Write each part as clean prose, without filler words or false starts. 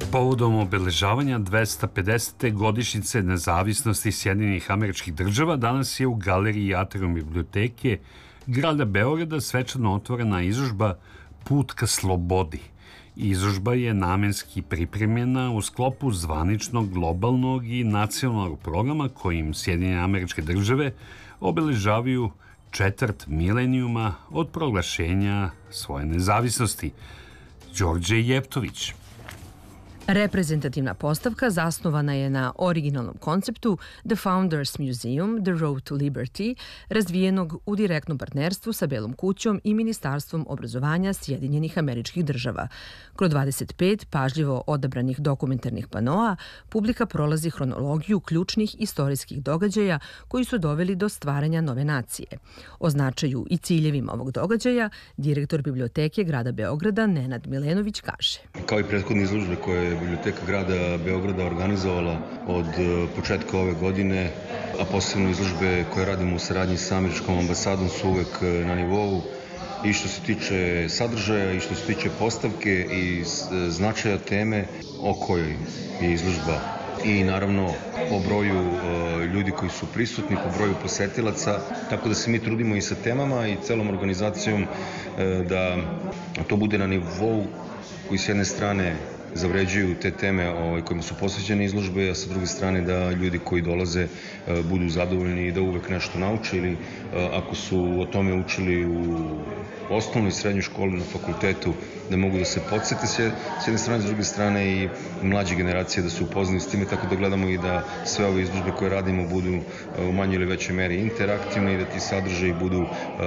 Povodom obeležavanja 250. godišnjice nezavisnosti Sjedinjenih Američkih Država danas je u galeriji Atrium biblioteke grada Beograda svečano otvorena izložba Put ka slobodi. Izložba je namenski pripremljena u sklopu zvaničnog, globalnog i nacionalnog programa kojim Sjedinjene Američke Države obeležavaju četvrt milenijuma od proglašenja svoje nezavisnosti. Đorđe Jeftović. Reprezentativna postavka zasnovana je na originalnom konceptu The Founders Museum, The Road to Liberty, razvijenog u direktnom partnerstvu sa Belom kućom i Ministarstvom obrazovanja Sjedinjenih Američkih Država. Kroz 25 pažljivo odabranih dokumentarnih panoa, publika prolazi hronologiju ključnih istorijskih događaja koji su doveli do stvaranja nove nacije. O značaju i ciljevima ovog događaja direktor biblioteke grada Beograda Nenad Milenović kaže. Kao i prethodne izložbe koje je Biblioteka grada Beograda organizovala od početka ove godine, a posebno izložbe koje radimo u saradnji sa američkom ambasadom su uvek na nivou i što se tiče sadržaja i što se tiče postavke i značaja teme o kojoj je izložba i naravno po broju ljudi koji su prisutni, po broju posetilaca, tako da se mi trudimo i sa temama i celom organizacijom da to bude na nivou koji s jedne strane zavređuju te teme kojima su posvećene izložbe, a sa druge strane da ljudi koji dolaze budu zadovoljni i da uvek nešto nauče ili ako su o tome učili u osnovnoj i srednjoj školi, na fakultetu, da mogu da se podsete s jedne strane, s druge strane i mlađe generacije da se upoznaju s time, tako da gledamo i da sve ove izložbe koje radimo budu u manjoj ili većoj meri interaktivne i da ti sadržaji budu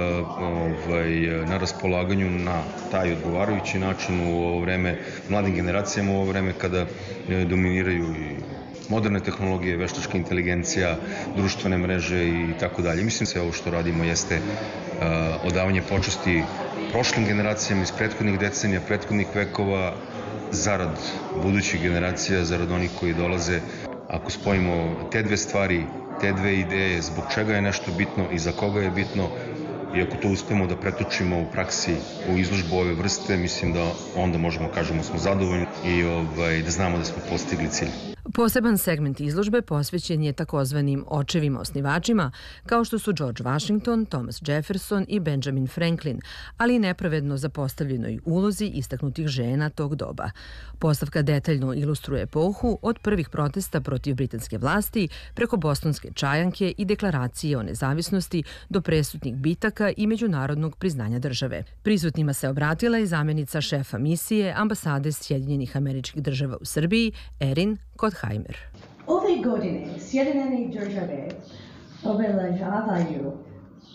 na raspolaganju na taj odgovarajući način u ovo vreme mladim generacijama, u ovo vreme kada dominiraju i moderne tehnologije, veštačka inteligencija, društvene mreže i tako dalje. Mislim sve ovo što radimo jeste odavanje počasti prošlim generacijama iz prethodnih decenija, prethodnih vekova, zarad budućih generacija, zarad onih koji dolaze. Ako spojimo te dve stvari, te dve ideje, zbog čega je nešto bitno i za koga je bitno, i ako to uspemo da pretočimo u praksi u izložbu ove vrste, mislim da onda možemo kažemo smo zadovoljni i da znamo da smo postigli cilj. Poseban segment izložbe posvećen je takozvanim očevima osnivačima, kao što su George Washington, Thomas Jefferson i Benjamin Franklin, ali i nepravedno zapostavljenoj ulozi istaknutih žena tog doba. Postavka detaljno ilustruje epohu od prvih protesta protiv britanske vlasti, preko bostonske čajanke i deklaracije o nezavisnosti do presudnih bitaka i međunarodnog priznanja države. Prisutnima se obratila i zamjenica šefa misije ambasade Sjedinjenih Američkih Država u Srbiji, Erin Kotheimer. Ove godine Sjedinjene Države obeležavaju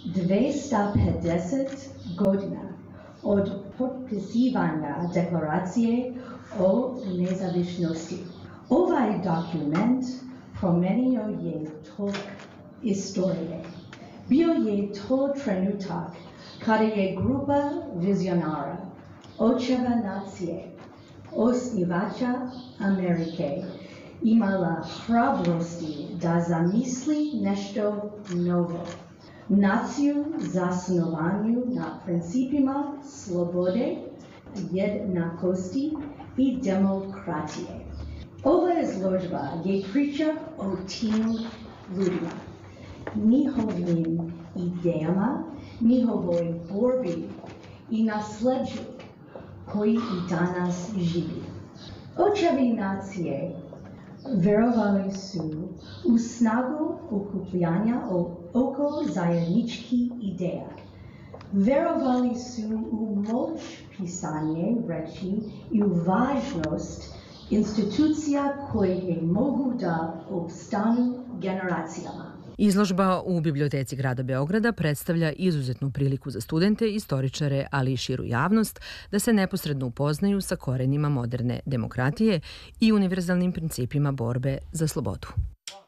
250 godina od potpisivanja deklaracije o nezavisnosti. Ovaj dokument promenio je tok istorije. Bio je to trenutak kada je grupa vizionara, očeva nacije, osnivača Amerike, imala hrabrosti da zamisli nešto novo. Naciju zasnovanju na principima slobode, jednakosti i demokratije. Ova izložba je priča o tim ljudima, njihovim idejama, njihovoj borbi i nasleđu koji i danas živi. Očevi nacije verovali su u snagu okupljanja oko zajedničkih ideja. Verovali su u moć pisanja reči i u važnost institucija koje mogu da opstanu generacijama. Izložba u Biblioteci grada Beograda predstavlja izuzetnu priliku za studente, istoričare, ali i širu javnost da se neposredno upoznaju sa korenima moderne demokratije i univerzalnim principima borbe za slobodu.